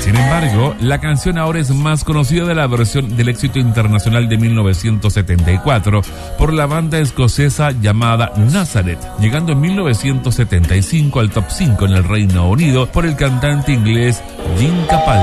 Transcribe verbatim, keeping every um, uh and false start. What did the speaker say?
Sin embargo, la canción ahora es más conocida de la versión del éxito internacional de mil novecientos setenta y cuatro por la banda escocesa llamada Nazareth, llegando en mil novecientos setenta y cinco al top cinco en el Reino Unido por el cantante inglés Jim Capaldi.